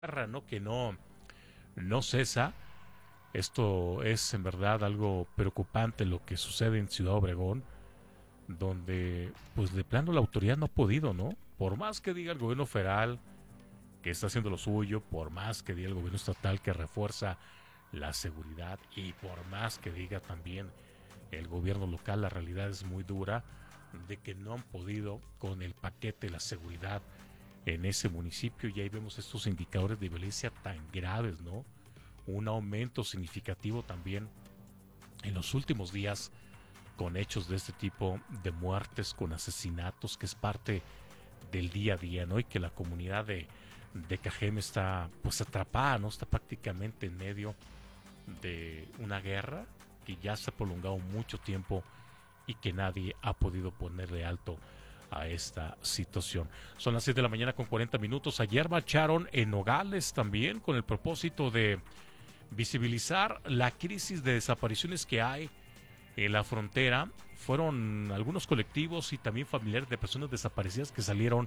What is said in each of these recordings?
guerra, ¿no? Que no cesa. Esto es en verdad algo preocupante lo que sucede en Ciudad Obregón, donde pues de plano la autoridad no ha podido, ¿no? Por más que diga el gobierno federal que está haciendo lo suyo, por más que diga el gobierno estatal que refuerza la seguridad y por más que diga también el gobierno local, la realidad es muy dura de que no han podido con el paquete de la seguridad en ese municipio y ahí vemos estos indicadores de violencia tan graves, ¿no? Un aumento significativo también en los últimos días con hechos de este tipo de muertes, con asesinatos, que es parte del día a día, ¿no? Y que la comunidad de Cajeme está pues atrapada, ¿no? Está prácticamente en medio de una guerra que ya se ha prolongado mucho tiempo y que nadie ha podido ponerle alto a esta situación. Son las 6 de la mañana con 40 minutos. Ayer marcharon en Nogales también con el propósito de visibilizar la crisis de desapariciones que hay en la frontera. Fueron algunos colectivos y también familiares de personas desaparecidas que salieron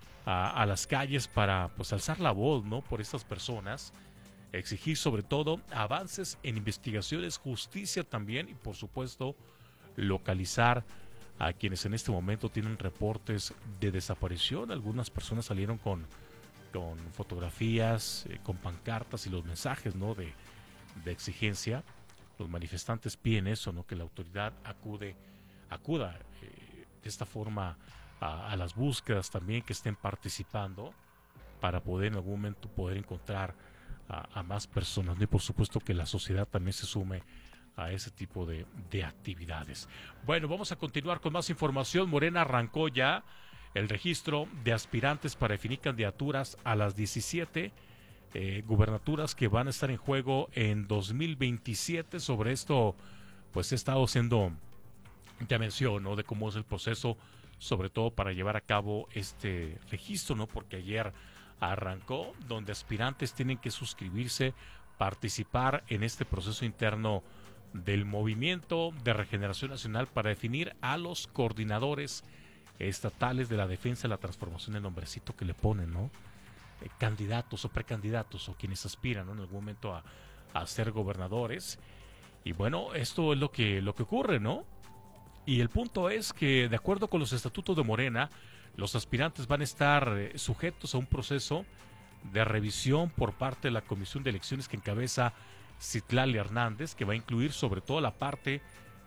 a las calles para pues alzar la voz, ¿no? Por estas personas, exigir sobre todo avances en investigaciones, justicia también y por supuesto localizar a quienes en este momento tienen reportes de desaparición. Algunas personas salieron con fotografías, con pancartas y los mensajes, ¿no? De exigencia. Los manifestantes piden eso, ¿no? Que la autoridad acuda de esta forma a las búsquedas también, que estén participando para poder en algún momento poder encontrar a más personas, ¿no? Y por supuesto que la sociedad también se sume a ese tipo de actividades. Bueno, vamos a continuar con más información. Morena arrancó ya el registro de aspirantes para definir candidaturas a las 17 gubernaturas que van a estar en juego en 2027. Sobre esto, pues he estado haciendo ya mención, ¿no? De cómo es el proceso, sobre todo para llevar a cabo este registro, ¿no? Porque ayer arrancó, donde aspirantes tienen que suscribirse, participar en este proceso interno del Movimiento de Regeneración Nacional para definir a los coordinadores estatales de la defensa de la transformación, el nombrecito que le ponen, ¿no? Candidatos o precandidatos o quienes aspiran, ¿no? En algún momento a ser gobernadores. Y bueno, esto es lo que ocurre, ¿no? Y el punto es que, de acuerdo con los estatutos de Morena, los aspirantes van a estar sujetos a un proceso de revisión por parte de la Comisión de Elecciones que encabeza Citlali Hernández, que va a incluir sobre todo la parte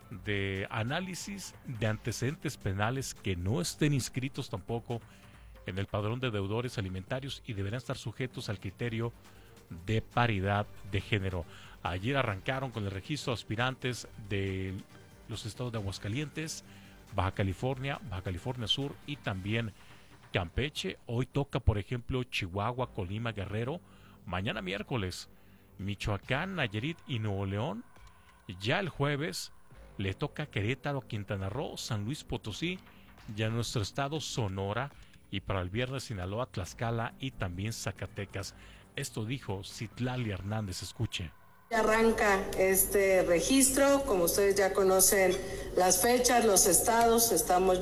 de análisis de antecedentes penales que no estén inscritos tampoco en el padrón de deudores alimentarios y deberán estar sujetos al criterio de paridad de género. Ayer arrancaron con el registro de aspirantes de los estados de Aguascalientes, Baja California Sur y también Campeche. Hoy toca, por ejemplo, Chihuahua, Colima, Guerrero. Mañana miércoles, Michoacán, Nayarit y Nuevo León. Ya el jueves le toca Querétaro, Quintana Roo, San Luis Potosí, ya nuestro estado Sonora, y para el viernes Sinaloa, Tlaxcala y también Zacatecas. Esto dijo Citlali Hernández, escuche. Arranca este registro, como ustedes ya conocen las fechas, los estados,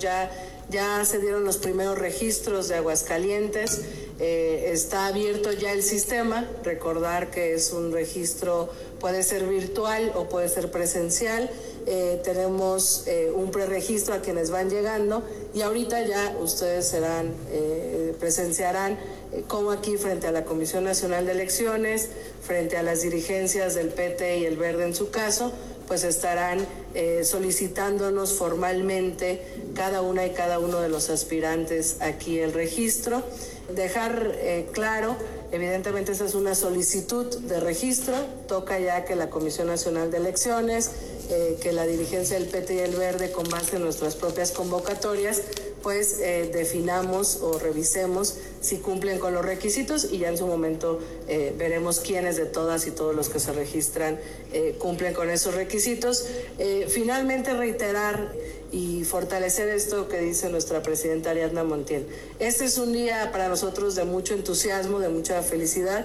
ya se dieron los primeros registros de Aguascalientes, está abierto ya el sistema, recordar que es un registro, puede ser virtual o puede ser presencial, tenemos un preregistro a quienes van llegando y ahorita ya ustedes presenciarán como aquí frente a la Comisión Nacional de Elecciones, frente a las dirigencias del PT y el Verde en su caso, pues estarán solicitándonos formalmente cada una y cada uno de los aspirantes aquí el registro. Dejar claro, evidentemente esa es una solicitud de registro, toca ya que la Comisión Nacional de Elecciones, que la dirigencia del PT y el Verde, con base en nuestras propias convocatorias, pues definamos o revisemos si cumplen con los requisitos y ya en su momento veremos quiénes de todas y todos los que se registran cumplen con esos requisitos. Finalmente reiterar y fortalecer esto que dice nuestra presidenta Ariadna Montiel. Este es un día para nosotros de mucho entusiasmo, de mucha felicidad.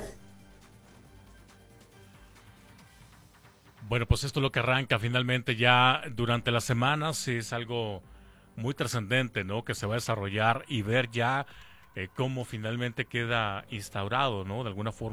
Bueno, pues esto es lo que arranca finalmente ya durante las semanas, es algo muy trascendente, ¿no? Que se va a desarrollar y ver ya cómo finalmente queda instaurado, ¿no? De alguna forma